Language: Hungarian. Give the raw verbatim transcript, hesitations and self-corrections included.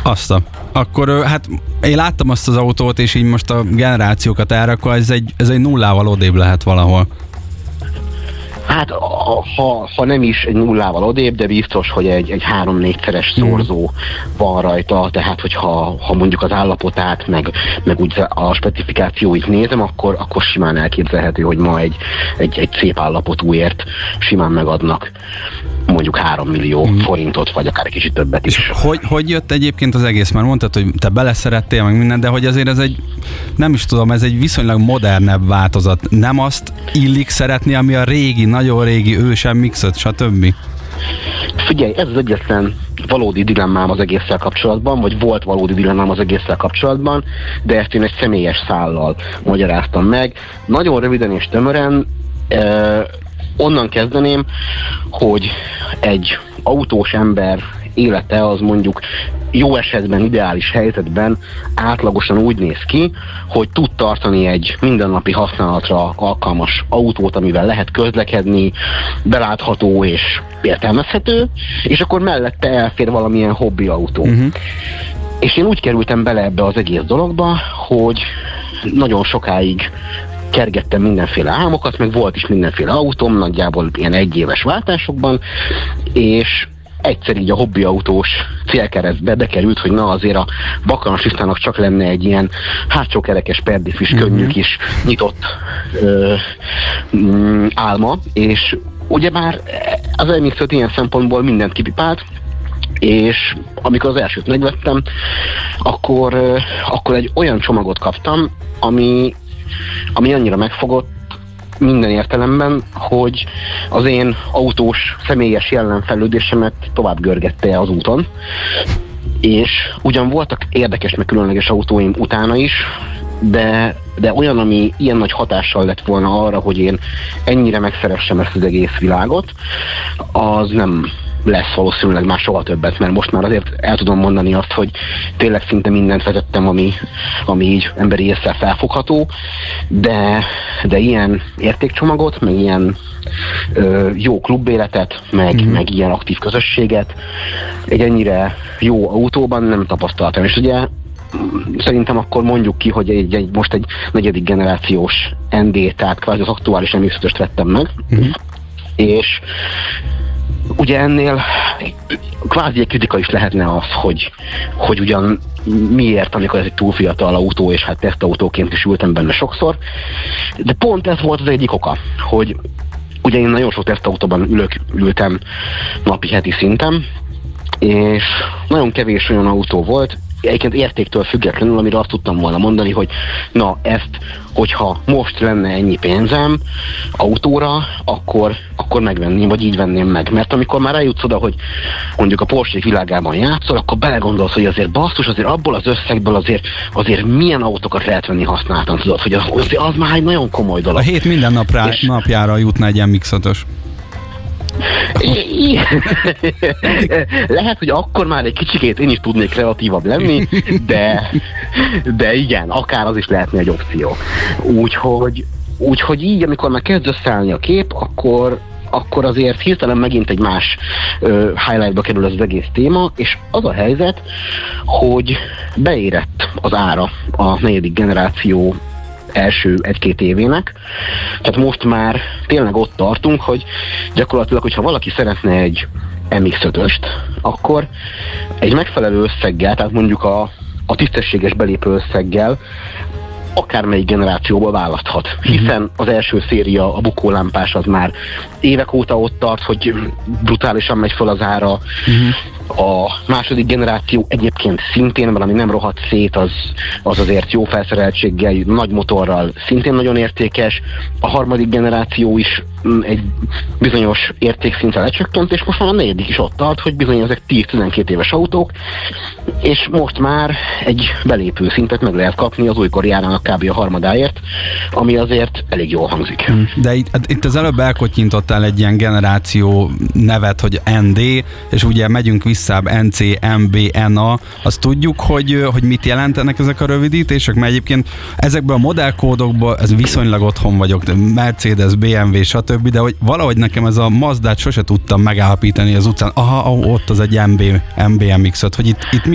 Azt a. Akkor hát én láttam azt az autót, és így most a generációkat elrakva, ez egy, ez egy nullával odébb lehet valahol. Hát ha, ha nem is egy nullával odébb, de biztos, hogy egy, egy három-négyszeres szorzó van rajta, tehát hogyha ha mondjuk az állapotát, meg, meg úgy a specifikációit nézem, akkor, akkor simán elképzelhető, hogy ma egy, egy, egy szép állapotúért simán megadnak mondjuk három millió mm. forintot, vagy akár egy kicsit többet is. És hogy, hogy jött egyébként az egész? Már mondtad, hogy te beleszerettél, meg minden, de hogy azért ez egy, nem is tudom, ez egy viszonylag modernebb változat. Nem azt illik szeretni, ami a régi, nagyon régi ősen mixet, stb. Figyelj, ez az egyetlen valódi dilemmám az egésszel kapcsolatban, vagy volt valódi dilemmám az egésszel kapcsolatban, de ezt én egy személyes szállal magyaráztam meg. Nagyon röviden és tömören eh, onnan kezdeném, hogy egy autós ember élete az mondjuk jó esetben, ideális helyzetben átlagosan úgy néz ki, hogy tud tartani egy mindennapi használatra alkalmas autót, amivel lehet közlekedni, belátható és értelmezhető, és akkor mellette elfér valamilyen hobbi autó. Uh-huh. És én úgy kerültem bele ebbe az egész dologba, hogy nagyon sokáig kergettem mindenféle álmokat, meg volt is mindenféle autóm, nagyjából ilyen egyéves váltásokban, és egyszer így a hobbiautós célkeresztbe bekerült, hogy na azért a Bakanas Istvának csak lenne egy ilyen hátsókerekes perdifis, mm-hmm. könnyű kis nyitott ö, mm, álma, és ugyebár az em iksz öt ilyen szempontból mindent kipipált, és amikor az elsőt megvettem, akkor, ö, akkor egy olyan csomagot kaptam, ami, ami annyira megfogott minden értelemben, hogy az én autós személyes jellemfejlődésemet tovább görgette az úton, és ugyan voltak érdekes meg különleges autóim utána is, de, de olyan, ami ilyen nagy hatással lett volna arra, hogy én ennyire megszeressem ezt az egész világot, az nem lesz valószínűleg már soha többet, mert most már azért el tudom mondani azt, hogy tényleg szinte mindent vezettem, ami, ami így emberi ésszel felfogható, de, de ilyen értékcsomagot, meg ilyen ö, jó klubéletet, meg, mm. meg ilyen aktív közösséget egy ennyire jó autóban nem tapasztaltam. És ugye szerintem akkor mondjuk ki, hogy egy, egy, most egy negyedik generációs en dé, tehát kvázi az aktuális em iksz ötöst vettem meg, mm. és ugye ennél kvázi egy kritika is lehetne az, hogy, hogy ugyan miért, amikor ez egy túl fiatal autó, és hát tesztautóként is ültem benne sokszor, de pont ez volt az egyik oka, hogy ugye én nagyon sok tesztautóban ülök, ültem napi heti szinten, és nagyon kevés olyan autó volt, egyébként értéktől függetlenül, amire azt tudtam volna mondani, hogy na ezt, hogyha most lenne ennyi pénzem autóra, akkor, akkor megvenném, vagy így venném meg. Mert amikor már eljutsz oda, hogy mondjuk a Porsche világában játszol, akkor belegondolsz, hogy azért basszus, azért abból az összegből azért, azért milyen autókat lehet venni használtan, tudod, hogy az, az már egy nagyon komoly dolog. A hét minden napra, és napjára jutna egy em iksz ötös. Lehet, hogy akkor már egy kicsikét én is tudnék kreatívabb lenni, de, de igen, akár az is lehetne egy opció. Úgyhogy, úgyhogy így, amikor már kezd összeállni a kép, akkor, akkor azért hirtelen megint egy más uh, highlightba kerül ez az egész téma, és az a helyzet, hogy beérett az ára a negyedik generáció első egy-két évének. Tehát most már tényleg ott tartunk, hogy gyakorlatilag, hogyha valaki szeretne egy em iksz ötöst, akkor egy megfelelő összeggel, tehát mondjuk a, a tisztességes belépő összeggel akármelyik generációból választhat. Hiszen az első széria, a bukólámpás az már évek óta ott tart, hogy brutálisan megy fel az ára. Uh-huh. A második generáció egyébként szintén, valami nem rohadt szét, az, az azért jó felszereltséggel, nagy motorral szintén nagyon értékes. A harmadik generáció is egy bizonyos értékszintre lecsökkent, és most már a negyedik is ott tart, hogy bizony ezek tíz-tizenkét éves autók, és most már egy belépő szintet meg lehet kapni az újkori árának kb. A harmadáért, ami azért elég jól hangzik. De itt, itt az előbb elkottyintottál egy ilyen generáció nevet, hogy en dé, és ugye megyünk vissza en cé, em bé, en á, azt tudjuk, hogy, hogy mit jelentenek ezek a rövidítések, mert egyébként ezekből a modellkódokból ez viszonylag otthon vagyok, Mercedes, bé em vé, stb., de hogy valahogy nekem ez a Mazdát sose tudtam megállapítani az utcán, aha, ott az egy em bé, em bé em iksz öt, hogy itt, itt